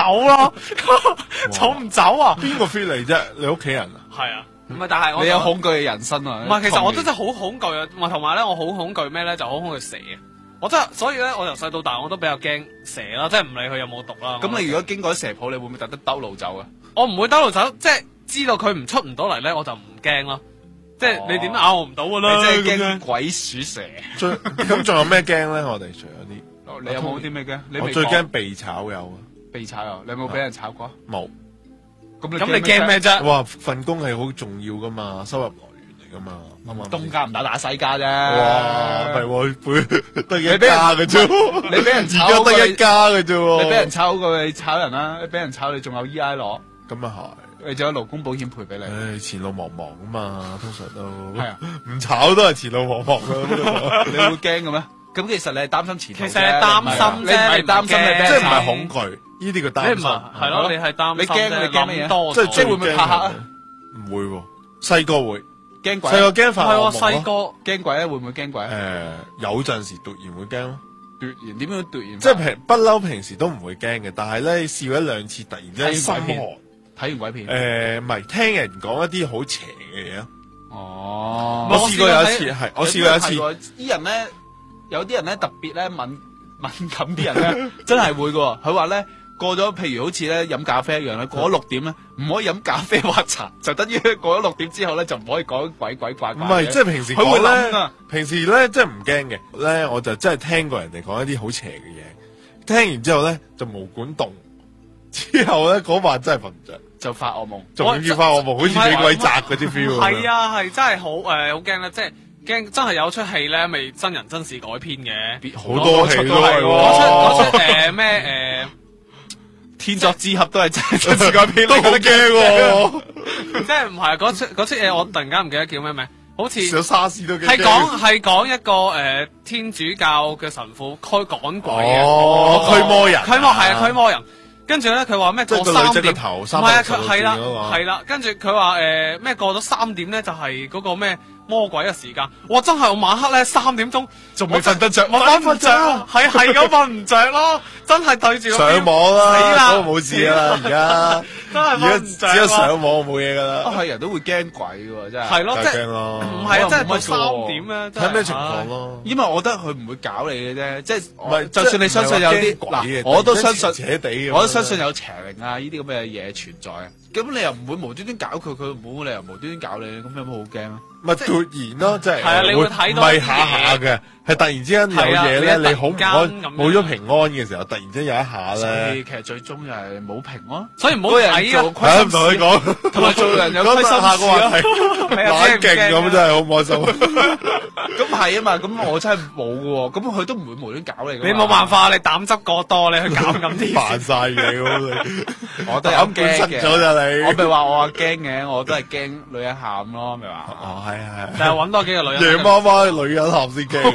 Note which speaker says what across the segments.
Speaker 1: 走咯，走唔走啊？
Speaker 2: 邊個 fit 嚟啫？你屋企人啊？
Speaker 1: 係啊，唔係，但係我
Speaker 3: 你有恐懼嘅人生啊！
Speaker 1: 唔係，其實我真係好恐懼啊！同埋咧，我好恐懼咩咧？就好恐懼蛇。我真係，所以咧，我由細到大我都比較驚蛇啦，即係唔理佢有冇毒啦。
Speaker 3: 咁你如果經過蛇鋪，你會唔會特登兜路走啊？
Speaker 1: 我唔會兜路走，即係知道佢唔出唔到嚟咧，我就唔驚咯。即係你點咬我唔到噶啦，
Speaker 3: 你真係驚鬼鼠蛇。
Speaker 2: 咁仲有咩驚咧？我哋除咗啲，
Speaker 3: 你有冇啲咩驚？
Speaker 2: 我最驚被炒有啊！
Speaker 3: 被炒啊！你有冇俾人炒過？
Speaker 2: 冇。
Speaker 1: 咁你驚咩啫？
Speaker 2: 哇！份工係好重要噶嘛，收入來源嚟噶嘛。
Speaker 3: 東家唔打西家啫。
Speaker 2: 哇！係喎，得一家嘅啫。
Speaker 3: 你俾人炒
Speaker 2: 而家得一家嘅啫。
Speaker 3: 你俾人炒過你炒人啦，你俾人炒你仲有 E.I 攞。
Speaker 2: 咁啊係。
Speaker 3: 你仲有勞工保險賠俾你。
Speaker 2: 唉，前路茫茫啊嘛，通常都
Speaker 3: 係啊，
Speaker 2: 唔炒都係前路茫茫噶。
Speaker 3: 你會驚嘅咩？咁其實你係擔心前途啫。
Speaker 1: 其實你擔心啫，
Speaker 3: 你唔係擔心你俾人炒，
Speaker 2: 即係唔係恐懼，呢啲叫擔心。
Speaker 1: 係咯，你係擔心。
Speaker 3: 你驚乜嘢？
Speaker 1: 多
Speaker 2: 即係
Speaker 3: 會唔會怕黑啊？
Speaker 2: 唔會喎，細個會
Speaker 3: 驚鬼。
Speaker 2: 細個驚發噩夢咯。
Speaker 1: 細個
Speaker 3: 驚鬼咧，會唔會驚鬼？
Speaker 2: 有陣時突然會驚咯。
Speaker 3: 突然點樣突然？
Speaker 2: 即係不嬲平時都唔會驚嘅，但係咧試過一兩次，突然之間心寒。
Speaker 3: 睇完鬼片？
Speaker 2: 唔係聽人講一啲好邪嘅嘢咯。
Speaker 3: 哦，
Speaker 2: 我試過有一次係，我試過有一次。
Speaker 3: 啲人咧，有啲人咧特別咧敏感啲人咧，真係會嘅。佢話咧過咗，譬如好似咧飲咖啡一樣咧，過咗6點咧唔可以飲咖啡或茶，就等於過咗6點之後咧就唔可以講鬼怪怪。
Speaker 2: 唔係，即係平時
Speaker 3: 佢會
Speaker 2: 講
Speaker 3: 咧，
Speaker 2: 平時咧即係唔驚嘅咧，我就真係聽過人哋講一啲好邪嘅嘢，聽完之後咧就毛管動，之後咧嗰晚真係瞓唔着。
Speaker 3: 就發噩夢，
Speaker 2: 仲要發噩夢，好似俾鬼砸嗰啲 feel。
Speaker 1: 係啊，係真係好好驚咧，即係驚真係有出戲咧，咪真人真事改編嘅，
Speaker 2: 好多戲都係
Speaker 1: 嗰出咩
Speaker 3: 天作之合都係真事改編，
Speaker 2: 都好驚喎。
Speaker 1: 即係唔係嗰出嘢，我突然間唔記得叫咩名，好似
Speaker 2: 有沙士都
Speaker 1: 係講一個天主教嘅神父趕鬼嘅，
Speaker 2: 驅魔人，
Speaker 1: 係啊，驅魔人。跟住咧，佢話咩過3點？
Speaker 2: 唔
Speaker 1: 係啊，係啦。跟住佢話咩過咗3點咧，就係嗰個咩魔鬼嘅時間。哇！真係我晚黑咧3點鐘
Speaker 3: 仲未瞓得着，
Speaker 1: 我瞓唔着，係咁瞓唔着咯。真係對住
Speaker 2: 上網啦，
Speaker 1: 死啦，
Speaker 2: 嗰個冇事啦。而家
Speaker 1: 真係瞓唔着，
Speaker 2: 只有上網冇嘢噶啦。
Speaker 3: 係人都會驚鬼嘅真係。
Speaker 1: 係咯，即係唔係啊？即係到3點咧，
Speaker 2: 睇咩情況咯？
Speaker 3: 因為我覺得佢唔會搞你嘅啫，即係
Speaker 2: 唔係，
Speaker 3: 就算你相信有啲
Speaker 2: 嗱，
Speaker 3: 我都相信
Speaker 2: 邪地，
Speaker 3: 我都相信有邪靈啊呢啲咁嘅嘢存在啊。咁你又唔會無端端搞佢，佢冇理由無端端搞你，咁有乜好驚啊？
Speaker 2: 咪突然咯，即係
Speaker 1: 係啊，你會睇到
Speaker 2: 唔係下下嘅，係突然之間有嘢咧，你好唔安，冇咗平安嘅時候，突然之間有一下咧，
Speaker 3: 其實最終又係冇平安，
Speaker 1: 所以唔好睇啊！
Speaker 2: 唔同佢講，
Speaker 3: 同埋做人有
Speaker 2: 講
Speaker 3: 虧心
Speaker 2: 下個話題，
Speaker 1: 冷
Speaker 2: 勁咁真係好唔開心。
Speaker 3: 咁係啊嘛，咁我真係冇嘅，咁佢都唔會無端搞你。
Speaker 1: 你冇辦法，你膽汁過多，你去搞咁啲，
Speaker 2: 扮晒嘢咁你，
Speaker 3: 我都有驚嘅。
Speaker 2: 咗咋你？
Speaker 3: 我咪話我話驚嘅，我都係驚女人喊咯，咪話。
Speaker 2: 哦，係係。
Speaker 1: 但係揾多幾個女人。
Speaker 2: 夜媽媽女人喊先驚。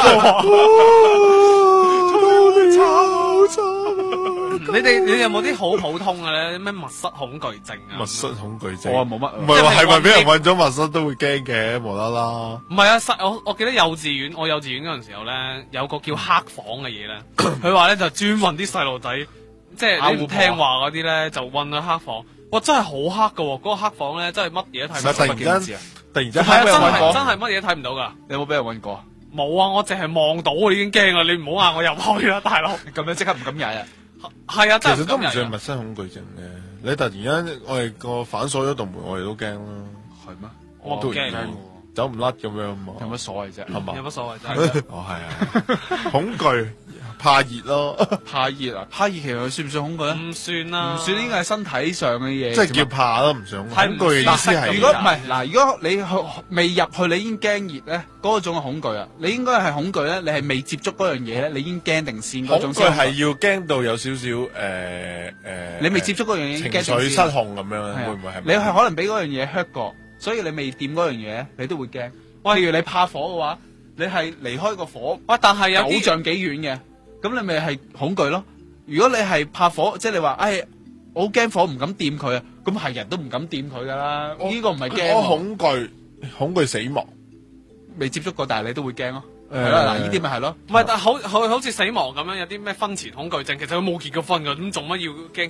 Speaker 1: 你哋有冇啲好普通嘅咧？咩密室恐懼症啊？
Speaker 2: 密室恐懼症，
Speaker 3: 我冇乜。
Speaker 2: 唔係話係咪俾人困咗密室都會驚嘅，無啦啦。
Speaker 1: 唔係啊，我記得幼稚園，我幼稚園嗰陣時候咧，有個叫黑房嘅嘢咧，佢話咧就專運啲細路仔，即係你唔聽話嗰啲咧，就運去黑房。哇，真係好黑噶，嗰個黑房咧真係乜嘢都睇唔到。
Speaker 2: 突然間
Speaker 1: 係啊，真係乜嘢都睇唔到噶。
Speaker 3: 你有冇俾人運過？
Speaker 1: 冇啊，我淨係望到我已經驚啦，你唔好嗌我入去啦，大佬。
Speaker 3: 咁樣即刻唔敢踩啊！
Speaker 1: 係啊，
Speaker 2: 其實都唔算密室恐懼症嘅。你突然間我哋個反鎖咗道門，我哋都驚啦。
Speaker 3: 係咩？
Speaker 1: 我都驚，
Speaker 2: 走唔甩咁樣嘛。
Speaker 3: 有乜所謂啫？
Speaker 2: 係嘛？
Speaker 1: 有乜所謂啫？
Speaker 2: 哦，係啊，恐懼。怕熱咯，
Speaker 3: 怕熱啊！怕熱其實算唔算恐懼咧？
Speaker 1: 唔算啦，
Speaker 3: 唔算，應該係身體上嘅嘢。
Speaker 2: 即係叫怕咯，唔想恐懼嘅意思係。
Speaker 3: 如果唔係嗱，如果你未入去，你已經驚熱咧，嗰種嘅恐懼啊，你應該係恐懼咧，你係未接觸嗰樣嘢咧，你已經驚定先嗰種。
Speaker 2: 恐懼係要驚到有少少
Speaker 3: 你未接觸嗰樣嘢，
Speaker 2: 情緒失控咁樣，會唔會係？
Speaker 3: 你係可能俾嗰樣嘢 hurt 過，所以你未掂嗰樣嘢，你都會驚。譬如你怕火嘅話，你係離開個火，
Speaker 1: 但係有
Speaker 3: 9丈幾遠嘅。咁你咪係恐懼咯。如果你係怕火，即係你話，我好驚火，唔敢掂佢啊。咁係人都唔敢掂佢噶啦。呢個唔係驚。
Speaker 2: 我恐懼死亡，
Speaker 3: 未接觸過，但係你都會驚咯。係啦，嗱，呢啲咪係咯。
Speaker 1: 唔係，但好似死亡咁樣，有啲咩婚前恐懼症，其實佢冇結過婚噶，咁做乜要驚？